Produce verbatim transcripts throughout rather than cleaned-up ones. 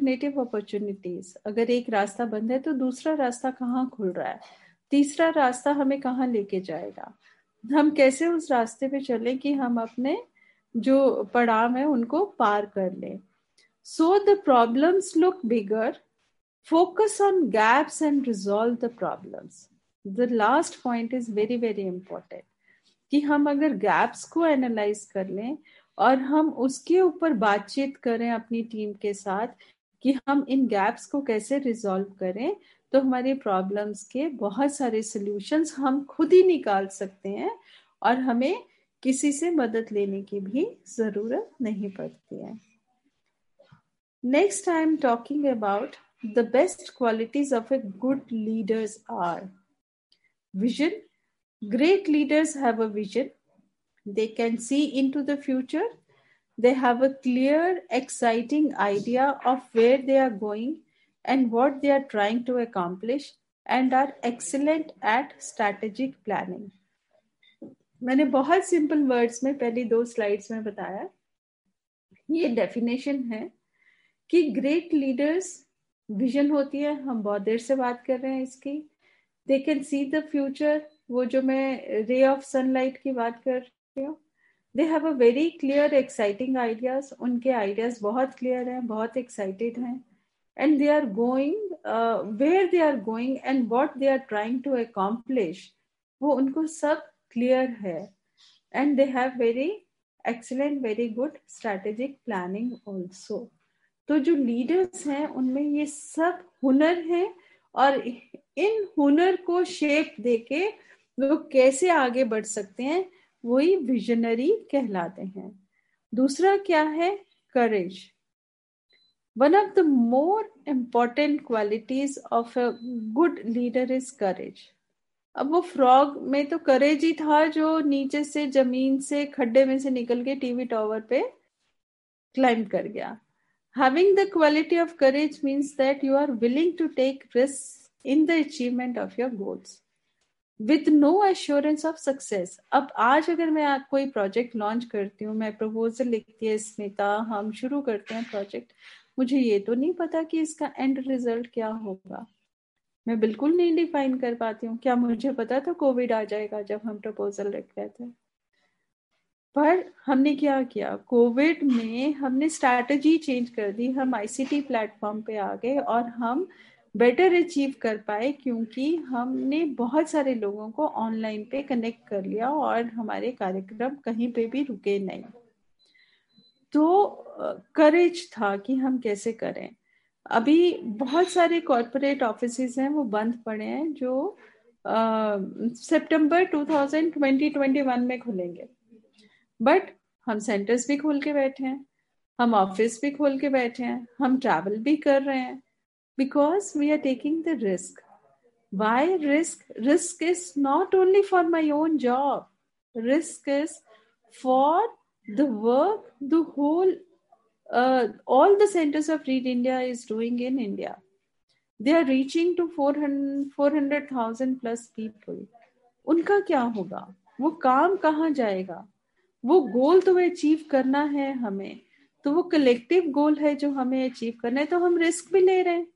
Alternative opportunities, अगर एक रास्ता बंद है तो दूसरा रास्ता कहाँ खुल रहा है, तीसरा रास्ता हमें कहाँ लेके जाएगा, हम कैसे उस रास्ते पे चलें कि हम अपने जो पड़ाव है उनको पार कर लें. So the problems look bigger, focus on gaps and resolve the problems. The last point is very very important कि हम अगर gaps को एनालाइज कर लें और हम उसके ऊपर बातचीत करें अपनी टीम के साथ कि हम इन gaps को कैसे रिजॉल्व करें, तो हमारी प्रॉब्लम्स के बहुत सारे सॉल्यूशंस हम खुद ही निकाल सकते हैं और हमें किसी से मदद लेने की भी जरूरत नहीं पड़ती है. Next, I am talking about the best qualities of a good leaders are vision. Great leaders have a vision. They can see into the future. They have a clear, exciting idea of where they are going and what they are trying to accomplish, and are excellent at strategic planning. मैंने बहुत simple words में पहली दो slides में बताया. ये definition है कि ग्रेट लीडर्स विजन होती है, हम बहुत देर से बात कर रहे हैं इसकी. They can see the future, वो जो मैं रे ऑफ सनलाइट की बात कर रही हूँ. They have a very clear exciting ideas, उनके आइडियाज बहुत क्लियर हैं, बहुत एक्साइटेड हैं. And they are going where they are going and what they are trying to accomplish, वो उनको सब क्लियर है. And they have very excellent, very good strategic planning also. तो जो लीडर्स हैं उनमें ये सब हुनर है और इन हुनर को शेप देके वो कैसे आगे बढ़ सकते हैं, वही विजनरी कहलाते हैं. दूसरा क्या है? करेज. One of the more important qualities of a good leader is करेज. अब वो फ्रॉग में तो करेज ही था जो नीचे से जमीन से खड्डे में से निकल के टीवी टावर पे क्लाइंब कर गया. Having the quality of courage means that you are willing to take risks in the achievement of your goals with no assurance of success. अब आज अगर मैं आप कोई प्रोजेक्ट लॉन्च करती हूँ, मैं प्रपोजल लिखती है स्मिता, हम शुरू करते हैं प्रोजेक्ट, मुझे ये तो नहीं पता कि इसका एंड रिजल्ट क्या होगा. मैं बिल्कुल नहीं डिफाइन कर पाती हूँ. क्या मुझे पता था कोविड आ जाएगा जब हम प्रपोजल लिख रहे थे? पर हमने क्या किया, कोविड में हमने स्ट्रैटेजी चेंज कर दी, हम आईसीटी प्लेटफॉर्म पे आ गए और हम बेटर अचीव कर पाए क्योंकि हमने बहुत सारे लोगों को ऑनलाइन पे कनेक्ट कर लिया और हमारे कार्यक्रम कहीं पे भी रुके नहीं. तो करेज था कि हम कैसे करें. अभी बहुत सारे कॉर्पोरेट ऑफिसेज हैं वो बंद पड़े हैं जो सितंबर टू थाउजेंड ट्वेंटी वन में खुलेंगे, बट हम सेंटर्स भी खोल के बैठे हैं, हम ऑफिस भी खोल के बैठे हैं, हम ट्रैवल भी कर रहे हैं, because we are taking the risk. Y risk? Risk is not only for my own job, risk is for the work the whole all the centers of Read India is doing in India. They are reaching to four hundred thousand plus people. उनका क्या होगा? वो काम कहाँ जाएगा? वो गोल तो achieve करना है हमें, तो वो कलेक्टिव गोल है जो हमें अचीव करना है, तो हम रिस्क भी ले रहे हैं,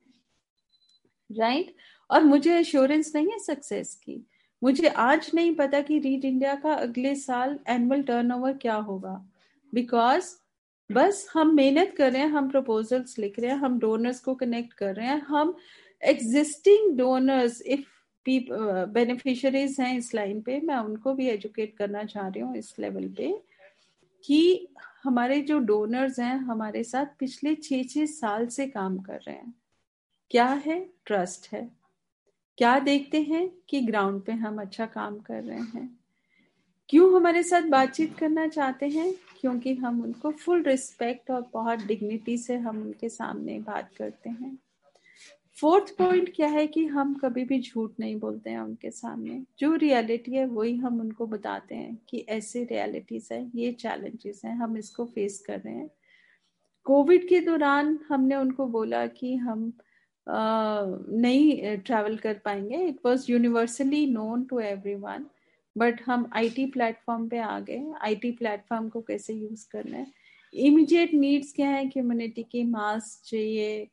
राइट right? और मुझे एश्योरेंस नहीं है सक्सेस की. मुझे आज नहीं पता कि रीड इंडिया का अगले साल एनुअल टर्नओवर क्या होगा, बिकॉज बस हम मेहनत कर रहे हैं, हम प्रपोजल्स लिख रहे हैं, हम डोनर्स को कनेक्ट कर रहे हैं, हम एग्जिस्टिंग डोनर्स, इफ बेनिफिशियरीज हैं इस लाइन पे, मैं उनको भी एजुकेट करना चाह रही हूँ इस लेवल पे कि हमारे जो डोनर्स हैं हमारे साथ पिछले छः छः साल से काम कर रहे हैं. क्या है? ट्रस्ट है. क्या देखते हैं कि ग्राउंड पे हम अच्छा काम कर रहे हैं. क्यों हमारे साथ बातचीत करना चाहते हैं? क्योंकि हम उनको फुल रिस्पेक्ट और बहुत डिग्निटी से हम उनके सामने बात करते हैं. फोर्थ पॉइंट क्या है कि हम कभी भी झूठ नहीं बोलते हैं उनके सामने. जो रियलिटी है वही हम उनको बताते हैं कि ऐसे रियलिटीज है, ये चैलेंजेस हैं, हम इसको फेस कर रहे हैं. कोविड के दौरान हमने उनको बोला कि हम uh, नहीं ट्रैवल कर पाएंगे. It was universally known to everyone, but हम आईटी प्लेटफॉर्म पे आ गए. आईटी प्लेटफॉर्म को कैसे यूज करना है. इमीडिएट नीड्स क्या है? कम्युनिटी की मास्क चाहिए,